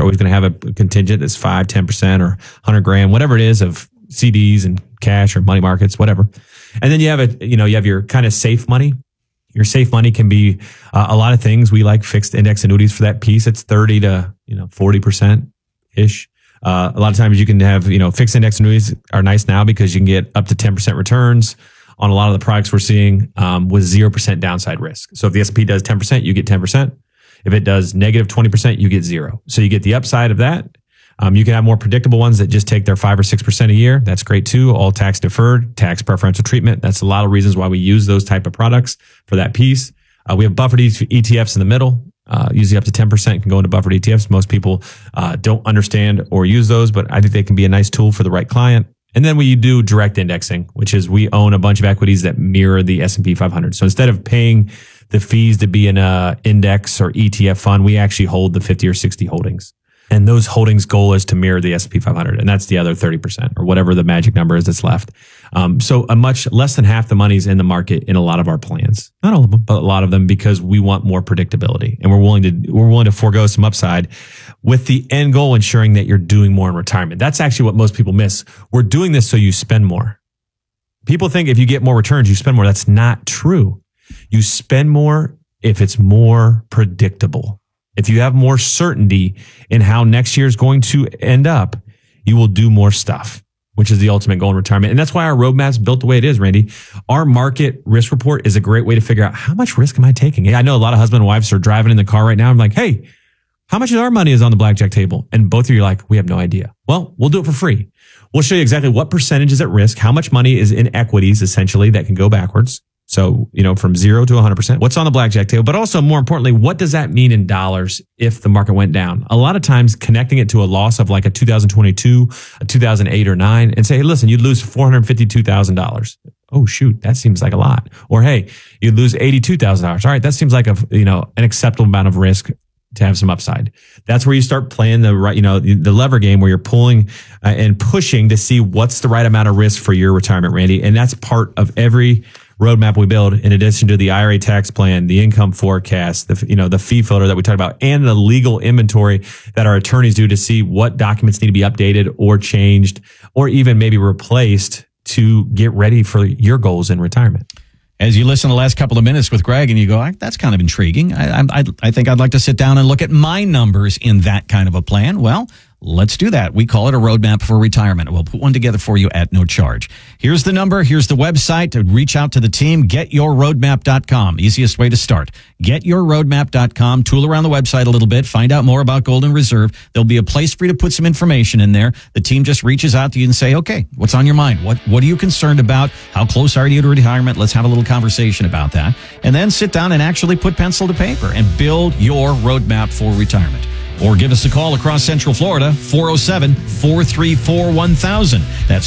are always going to have a contingent that's 5, 10% or 100 grand, whatever it is, of CDs and cash or money markets, whatever. And then you have your kind of safe money. Your safe money can be a lot of things. We like fixed index annuities for that piece. It's 30 to 40% ish. A lot of times you can have, fixed index annuities are nice now because you can get up to 10% returns on a lot of the products we're seeing with 0% downside risk. So if the S&P does 10%, you get 10%. If it does negative 20%, you get 0. So you get the upside of that. You can have more predictable ones that just take their 5 or 6% a year. That's great too. All tax deferred, tax preferential treatment. That's a lot of reasons why we use those type of products for that piece. We have buffered ETFs in the middle. Usually up to 10% can go into buffered ETFs. Most people don't understand or use those, but I think they can be a nice tool for the right client. And then we do direct indexing, which is we own a bunch of equities that mirror the S&P 500. So instead of paying the fees to be in a index or ETF fund, we actually hold the 50 or 60 holdings. And those holdings' goal is to mirror the S&P 500. And that's the other 30% or whatever the magic number is that's left. So a much less than half the money's in the market in a lot of our plans. Not all of them, but a lot of them, because we want more predictability. And we're willing to forego some upside with the end goal ensuring that you're doing more in retirement. That's actually what most people miss. We're doing this so you spend more. People think if you get more returns, you spend more. That's not true. You spend more if it's more predictable. If you have more certainty in how next year is going to end up, you will do more stuff, which is the ultimate goal in retirement. And that's why our roadmap's built the way it is, Randy. Our market risk report is a great way to figure out how much risk am I taking? I know a lot of husband and wives are driving in the car right now. I'm like, hey, how much of our money is on the blackjack table? And both of you are like, we have no idea. Well, we'll do it for free. We'll show you exactly what percentage is at risk, how much money is in equities, essentially, that can go backwards. So, from 0 to 100%, what's on the blackjack table, but also more importantly, what does that mean in dollars if the market went down? A lot of times connecting it to a loss of like a 2022, a 2008 or 9 and say, hey, listen, you'd lose $452,000. Oh, shoot, that seems like a lot. Or, hey, you'd lose $82,000. All right, that seems like an acceptable amount of risk to have some upside. That's where you start playing the right, the lever game where you're pulling and pushing to see what's the right amount of risk for your retirement, Randy. And that's part of every roadmap we build, in addition to the IRA tax plan, the income forecast, the fee filter that we talked about, and the legal inventory that our attorneys do to see what documents need to be updated or changed or even maybe replaced to get ready for your goals in retirement. As you listen to the last couple of minutes with Greg and you go, that's kind of intriguing. I think I'd like to sit down and look at my numbers in that kind of a plan. Well, let's do that. We call it a roadmap for retirement. We'll put one together for you at no charge. Here's the number. Here's the website to reach out to the team. GetYourRoadmap.com. Easiest way to start. GetYourRoadmap.com. Tool around the website a little bit. Find out more about Golden Reserve. There'll be a place for you to put some information in there. The team just reaches out to you and say, okay, what's on your mind? What are you concerned about? How close are you to retirement? Let's have a little conversation about that. And then sit down and actually put pencil to paper and build your roadmap for retirement. Or give us a call across Central Florida, 407-434-1000. That's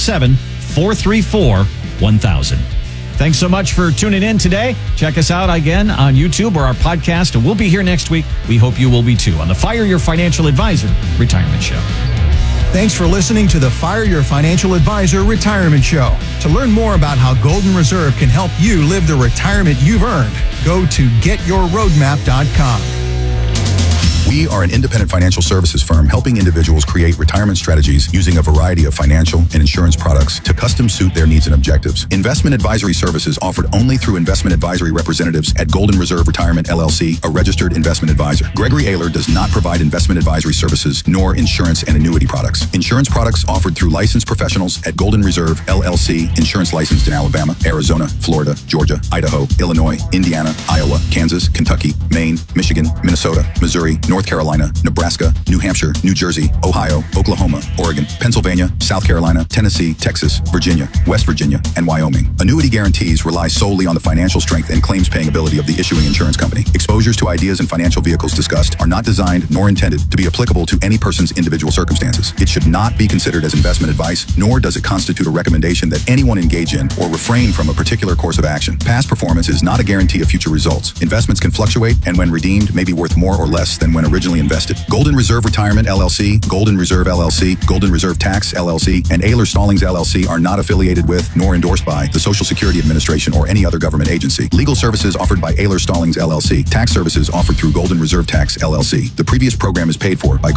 407-434-1000. Thanks so much for tuning in today. Check us out again on YouTube or our podcast, and we'll be here next week. We hope you will be too on the Fire Your Financial Advisor Retirement Show. Thanks for listening to the Fire Your Financial Advisor Retirement Show. To learn more about how Golden Reserve can help you live the retirement you've earned, go to GetYourRoadmap.com. We are an independent financial services firm helping individuals create retirement strategies using a variety of financial and insurance products to custom suit their needs and objectives. Investment advisory services offered only through investment advisory representatives at Golden Reserve Retirement LLC, a registered investment advisor. Gregory Ayler does not provide investment advisory services nor insurance and annuity products. Insurance products offered through licensed professionals at Golden Reserve LLC, insurance licensed in Alabama, Arizona, Florida, Georgia, Idaho, Illinois, Indiana, Iowa, Kansas, Kentucky, Maine, Michigan, Minnesota, Missouri, North Carolina, Nebraska, New Hampshire, New Jersey, Ohio, Oklahoma, Oregon, Pennsylvania, South Carolina, Tennessee, Texas, Virginia, West Virginia, and Wyoming. Annuity guarantees rely solely on the financial strength and claims-paying ability of the issuing insurance company. Exposures to ideas and financial vehicles discussed are not designed nor intended to be applicable to any person's individual circumstances. It should not be considered as investment advice, nor does it constitute a recommendation that anyone engage in or refrain from a particular course of action. Past performance is not a guarantee of future results. Investments can fluctuate and when redeemed may be worth more or less than when originally invested. Golden Reserve Retirement LLC, Golden Reserve LLC, Golden Reserve Tax LLC, and Ayler Stallings LLC are not affiliated with nor endorsed by the Social Security Administration or any other government agency. Legal services offered by Ayler Stallings LLC. Tax services offered through Golden Reserve Tax LLC. The previous program is paid for by